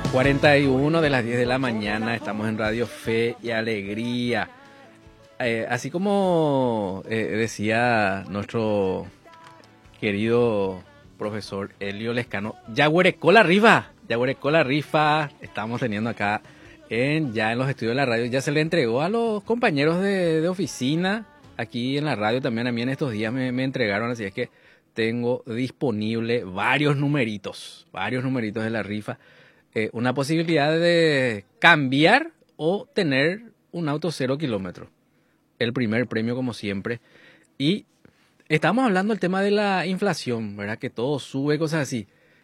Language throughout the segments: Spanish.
41 de las 10 de la mañana, estamos en Radio Fe y Alegría. Así como decía nuestro querido profesor Elio Lescano, ya huerecó la rifa, estamos teniendo acá ya en los estudios de la radio, ya se le entregó a los compañeros de oficina, aquí en la radio también, a mí en estos días me entregaron, así es que tengo disponible varios numeritos de la rifa. Una posibilidad de cambiar o tener un auto 0 kilómetros. El primer premio, como siempre. Y estamos hablando del tema de la inflación, ¿verdad? Que todo sube, cosas así.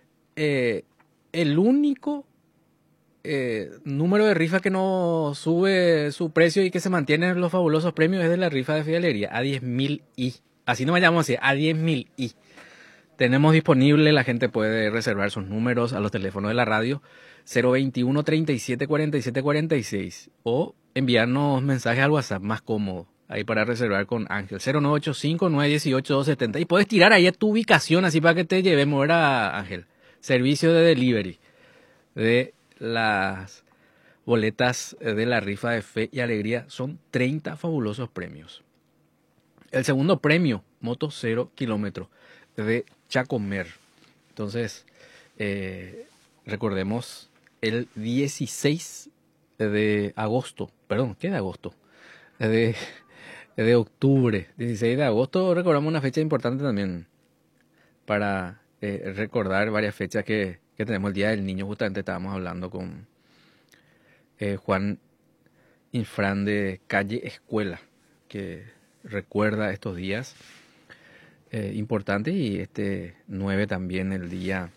El único número de rifa que no sube su precio y que se mantiene en los fabulosos premios es de la rifa de Fidelidad, a 10.000 y. Así no me llamamos así, a 10.000 y. Tenemos disponible, la gente puede reservar sus números a los teléfonos de la radio 021 37 47 46 o enviarnos mensajes al WhatsApp más cómodo, ahí para reservar con Ángel 0985 918 270 y puedes tirar ahí a tu ubicación así para que te llevemos, ¿verdad, Ángel? Servicio de delivery de las boletas de la rifa de Fe y Alegría, son 30 fabulosos premios. El segundo premio, moto 0 kilómetros de Chacomer. Entonces, recordemos el 16 de agosto, perdón, ¿qué de agosto? De octubre, 16 de agosto, recordamos una fecha importante también para recordar varias fechas que tenemos. El Día del Niño, justamente estábamos hablando con Juan Infran de Calle Escuela, que recuerda estos días importante, y este 9 también el día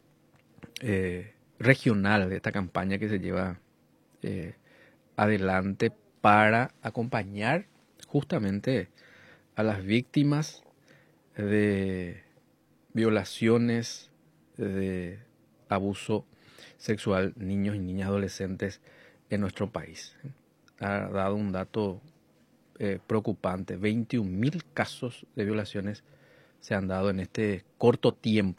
regional de esta campaña que se lleva adelante para acompañar justamente a las víctimas de violaciones, de abuso sexual, niños y niñas adolescentes en nuestro país. Ha dado un dato preocupante, 21.000 casos de violaciones se han dado en este corto tiempo.